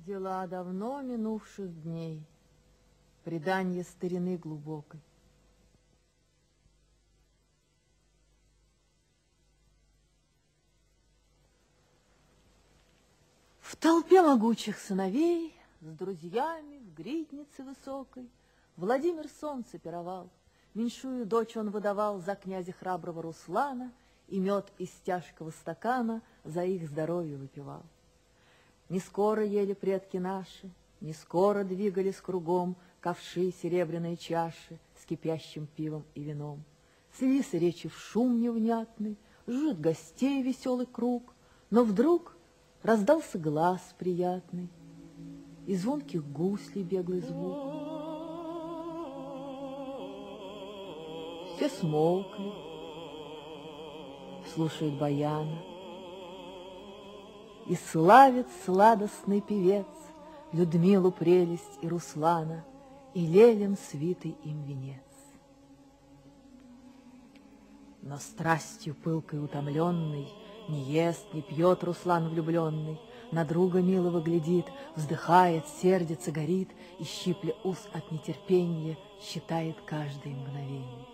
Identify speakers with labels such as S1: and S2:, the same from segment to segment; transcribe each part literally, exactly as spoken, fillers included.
S1: Дела давно минувших дней, преданье старины глубокой. В толпе могучих сыновей, с друзьями в гриднице высокой, Владимир солнце пировал, меньшую дочь он выдавал за князя храброго Руслана, и мед из тяжкого стакана за их здоровье выпивал. Не скоро ели предки наши, не скоро двигались кругом ковши серебряные чаши с кипящим пивом и вином. Слился речи в шум невнятный, жужжит гостей веселый круг, но вдруг раздался глаз приятный и звонких гуслей беглый звук. Все смолкли, слушает баяна, и славит сладостный певец Людмилу прелесть и Руслана, и лелем свитый им венец. Но страстью пылкой утомленный не ест, не пьет Руслан влюбленный, на друга милого глядит, вздыхает, сердится, горит, и щипля уз от нетерпения считает каждое мгновение.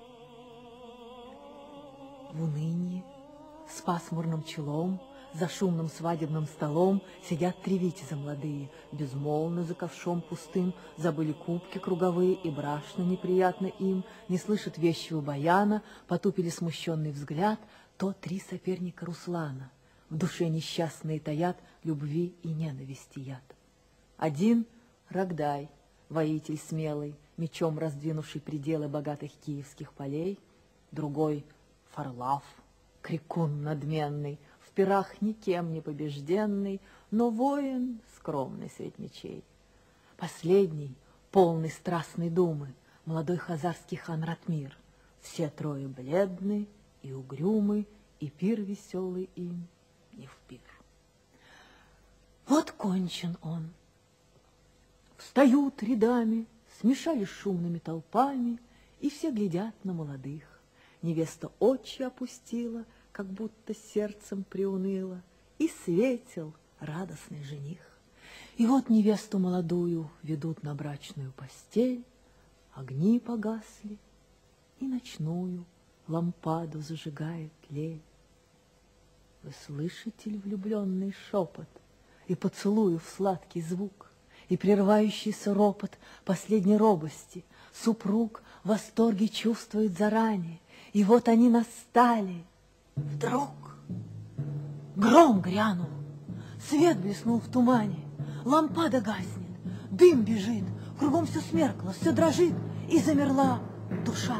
S1: В унынии, с пасмурным челом, за шумным свадебным столом сидят три витязя молодые, безмолвно за ковшом пустым, забыли кубки круговые, и брашно неприятно им, не слышат вещего баяна, потупили смущенный взгляд, то три соперника Руслана, в душе несчастные таят любви и ненависти яд. Один — Рогдай, воитель смелый, мечом раздвинувший пределы богатых киевских полей, другой — Фарлав, крикун надменный, в пирах никем не побежденный, но воин скромный средь мечей. Последний, полный страстной думы, молодой хазарский хан Ратмир. Все трое бледны и угрюмы, и пир веселый им не в пир. Вот кончен он. Встают рядами, смешались шумными толпами, и все глядят на молодых. Невеста очи опустила, как будто сердцем приуныла, и светил радостный жених. И вот невесту молодую ведут на брачную постель, огни погасли, и ночную лампаду зажигает лель. Вы слышите ли влюбленный шепот и поцелуев сладкий звук, и прерывающийся ропот последней робости? Супруг в восторге чувствует заранее, и вот они настали. Вдруг гром грянул, свет блеснул в тумане, лампада гаснет, дым бежит, кругом все смеркло, все дрожит, и замерла душа.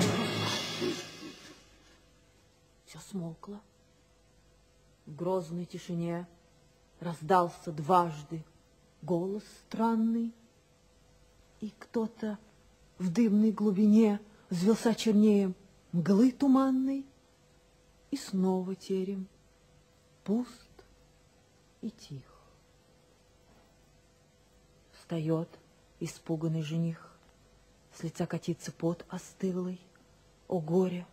S1: Все смолкло. В грозной тишине раздался дважды голос странный, и кто-то в дымной глубине взвелся чернее мглы туманной, и снова терем пуст и тих. Встает испуганный жених, с лица катится пот остылый. О горе!